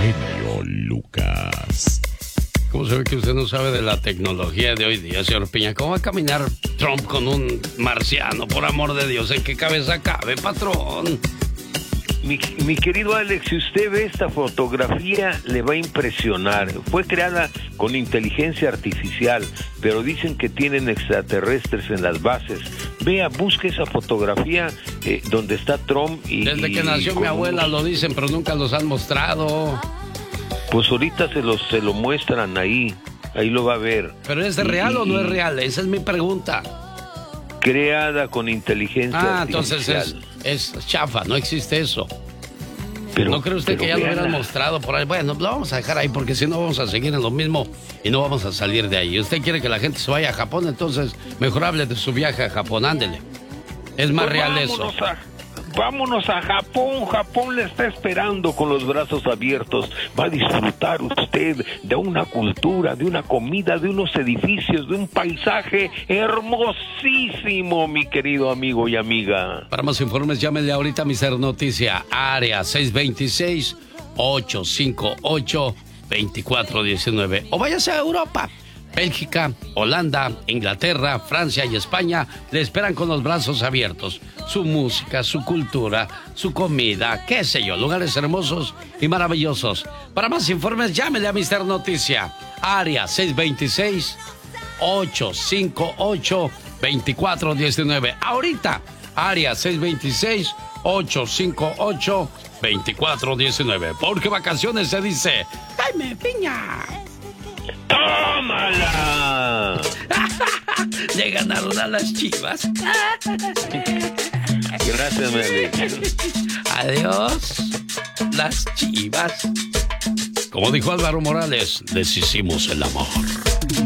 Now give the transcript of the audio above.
genio Lucas. ¿Cómo se ve que usted no sabe de la tecnología de hoy día, señor Piña? ¿Cómo va a caminar Trump con un marciano? Por amor de Dios, ¿en qué cabeza cabe, patrón? Mi querido Alex, si usted ve esta fotografía, le va a impresionar. Fue creada con inteligencia artificial, pero dicen que tienen extraterrestres en las bases. Vea, busque esa fotografía donde está Trump y... Desde que nació mi abuela lo dicen, pero nunca los han mostrado. Pues ahorita se lo muestran ahí lo va a ver. ¿Pero es real o no es real? Esa es mi pregunta. Creada con inteligencia artificial. Entonces es chafa, no existe eso. Pero, ¿no cree usted que ya lo hubieran mostrado por ahí? Bueno, lo vamos a dejar ahí porque si no vamos a seguir en lo mismo y no vamos a salir de ahí. ¿Usted quiere que la gente se vaya a Japón? Entonces mejor hable de su viaje a Japón, ándele. Es más real eso. Vámonos a Japón. Japón le está esperando con los brazos abiertos. Va a disfrutar usted de una cultura, de una comida, de unos edificios, de un paisaje hermosísimo, mi querido amigo y amiga. Para más informes, llámenle ahorita a Mr. Noticia, área 626-858-2419. O váyase a Europa. Bélgica, Holanda, Inglaterra, Francia y España le esperan con los brazos abiertos. Su música, su cultura, su comida, qué sé yo, lugares hermosos y maravillosos. Para más informes, llámele a Mr. Noticia, área 626-858-2419. Ahorita, área 626-858-2419. Porque vacaciones se dice, ¡Jaime Piña! ¡Tómala! Le ganaron a las Chivas. Gracias, Meli. Adiós, las Chivas. Como dijo Álvaro Morales, deshicimos el amor.